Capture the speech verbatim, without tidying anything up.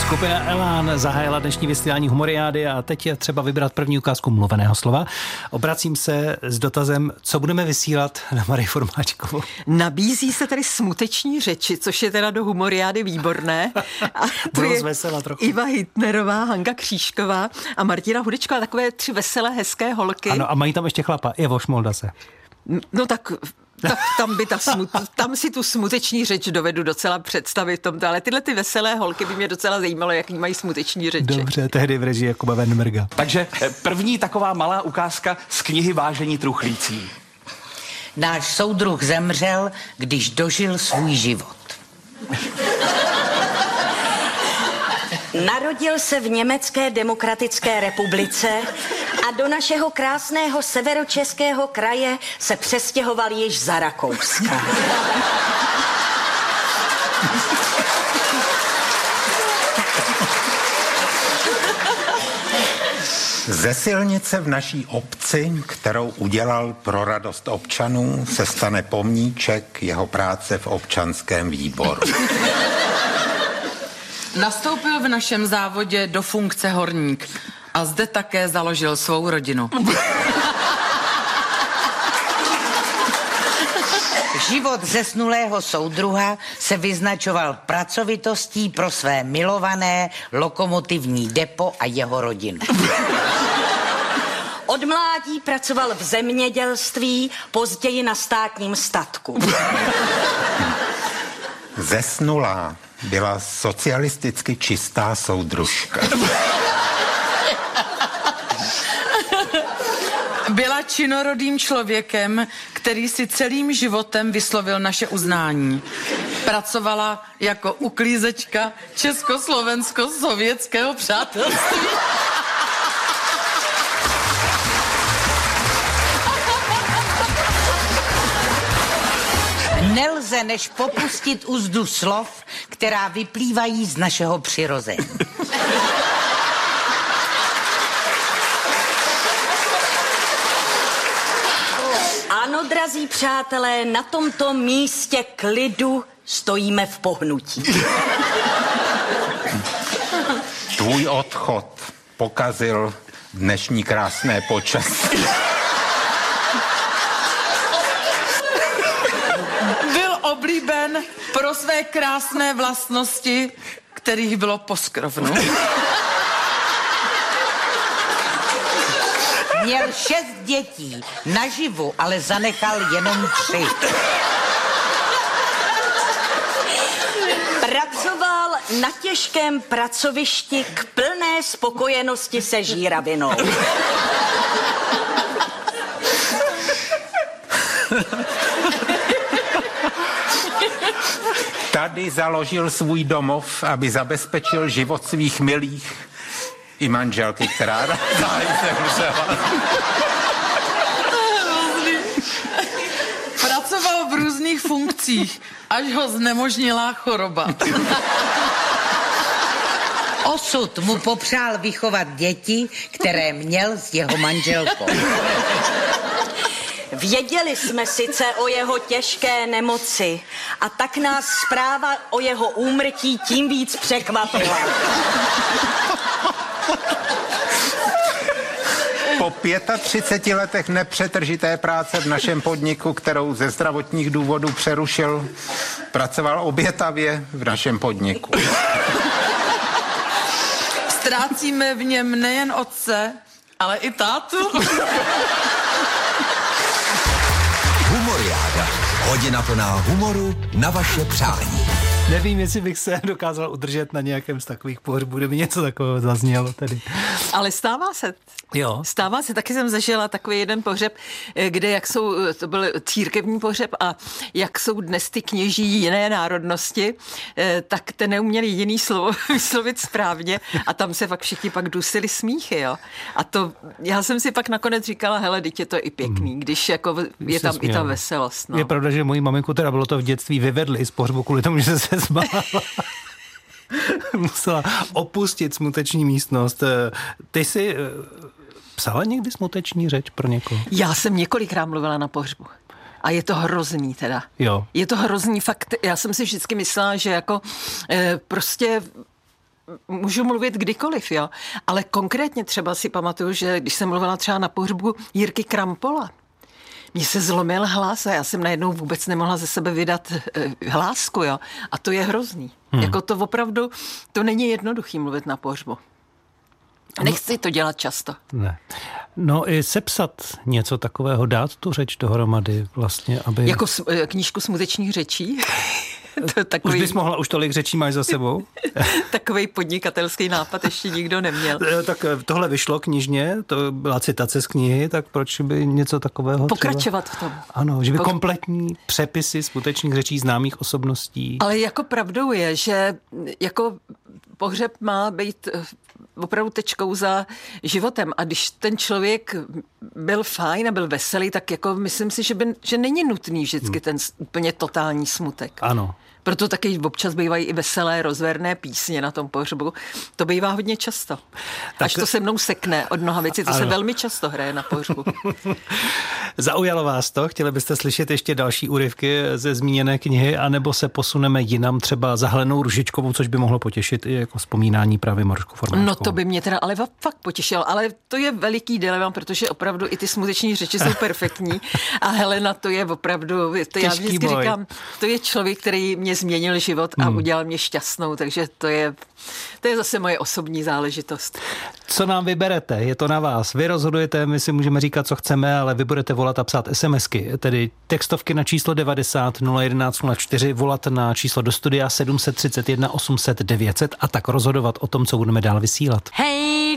Skupina Elán zahájila dnešní vysílání Humoriády a teď je třeba vybrat první ukázku mluveného slova. Obracím se s dotazem, co budeme vysílat na Marii Formáčkovou. Nabízí se tady smuteční řeči, což je teda do Humoriády výborné. A to je vesela trochu. Iva Hitnerová, Hanka Křížková a Martina Hudečková, takové tři veselé, hezké holky. Ano, a mají tam ještě chlapa, Ivo Šmoldase. No tak... Tak tam, by ta smut, tam si tu smuteční řeč dovedu docela představit v tomto, ale tyhle ty veselé holky by mě docela zajímalo, jaký mají smuteční řeči. Dobře, tehdy v režii Jakuba Wenberga. Takže první taková malá ukázka z knihy Vážení truchlící. Náš soudruh zemřel, když dožil svůj život. Narodil se v Německé demokratické republice a do našeho krásného severočeského kraje se přestěhoval již za Rakouska. Ze silnice v naší obci, kterou udělal pro radost občanů, se stane pomníček jeho práce v občanském výboru. Nastoupil v našem závodě do funkce horník a zde také založil svou rodinu. Život zesnulého soudruha se vyznačoval pracovitostí pro své milované lokomotivní depo a jeho rodinu. Od mládí pracoval v zemědělství, později na státním statku. Zesnulá byla socialisticky čistá soudružka. Byla činorodým člověkem, který si celým životem vyslovil naše uznání. Pracovala jako uklízečka československo-sovětského přátelství. Nelze než popustit úzdu slov, která vyplývají z našeho přirození. Ano, drazí přátelé, na tomto místě klidu stojíme v pohnutí. Tvůj odchod pokazil dnešní krásné počasí. Byl oblíben pro své krásné vlastnosti, kterých bylo poskrovnu. Měl šest dětí, naživu, ale zanechal jenom tři. Pracoval na těžkém pracovišti k plné spokojenosti se žíravinou. Tady založil svůj domov, aby zabezpečil život svých milých i manželky, která záhy zemřela. Pracoval v různých funkcích, až ho znemožnila choroba. Osud mu popřál vychovat děti, které měl s jeho manželkou. Věděli jsme sice o jeho těžké nemoci a tak nás zpráva o jeho úmrtí tím víc překvapila. Po třiceti pěti letech nepřetržité práce v našem podniku, kterou ze zdravotních důvodů přerušil, pracoval obětavě v našem podniku. Ztrácíme v něm nejen otce, ale i tátu. Humoriáda. Hodina plná humoru na vaše přání. Nevím, jestli bych se dokázal udržet na nějakém z takových pohřbů, kdyby něco takového zaznělo tady. Ale stává se. Jo. Stává se, taky jsem zažila takový jeden pohřeb, kde jak jsou, to byl církevní pohřeb a jak jsou dnes ty kněží jiné národnosti, tak ten neuměli jediný slovo vyslovit správně a tam se fakt všichni pak dusili smíchy, jo. A to, já jsem si pak nakonec říkala, hele, teď je to i pěkný, když jako je tam i ta veselost, no. Je pravda, že mojí maminku teda bylo to v dětství vyvedli z pohřbu kvůli tomu, že se smála. Musela opustit smuteční místnost. Ty jsi psala někdy smuteční řeč pro někoho? Já jsem několikrát mluvila na pohřbu. A je to hrozný teda. Jo. Je to hrozný fakt. Já jsem si vždycky myslela, že jako e, prostě můžu mluvit kdykoliv, jo. Ale konkrétně třeba si pamatuju, že když jsem mluvila třeba na pohřbu Jirky Krampola, mně se zlomil hlas a já jsem najednou vůbec nemohla ze sebe vydat e, hlásku, jo. A to je hrozný. Hmm. Jako to opravdu, to není jednoduchý mluvit na pohřbu. Nechci to dělat často. Ne. No i sepsat něco takového, dát tu řeč dohromady vlastně, aby... Jako knížku smutečných řečí? To takový... Už bys mohla, už tolik řečí máš za sebou? Takovej podnikatelský nápad ještě nikdo neměl. Tak tohle vyšlo knižně, to byla citace z knihy, tak proč by něco takového pokračovat třeba... v tom. Ano, že by Pok... kompletní přepisy skutečných řečí známých osobností. Ale jako pravdou je, že jako pohřeb má být opravdu tečkou za životem. A když ten člověk byl fajn a byl veselý, tak jako myslím si, že, by, že není nutný vždycky ten úplně totální smutek. Ano. Proto taky občas bývají i veselé, rozverné písně na tom pohřbu. To bývá hodně často. Tak... Až to se mnou sekne od mnoha věcí. To ano. Se velmi často hraje na pohřbu. Zaujalo vás to? Chtěli byste slyšet ještě další úryvky ze zmíněné knihy, anebo se posuneme jinam, třeba za Helenou Růžičkovou, což by mohlo potěšit i jako vzpomínání právě Marušku Formáčkovou? No to by mě teda ale fakt potěšilo, ale to je veliký dilema, protože opravdu i ty smuteční řeči jsou perfektní a Helena to je opravdu, to já vždycky boj. Říkám, to je člověk, který mě změnil život a hmm. udělal mě šťastnou, takže to je, to je zase moje osobní záležitost. Co nám vyberete? Je to na vás. Vy rozhodujete, my si můžeme říkat, co chceme, ale vy budete volat a psát SMSky, tedy textovky na číslo devadesát nula jedenáct nula čtyři, volat na číslo do studia sedm set třicet jedna osm set devět set a tak rozhodovat o tom, co budeme dál vysílat. Hej!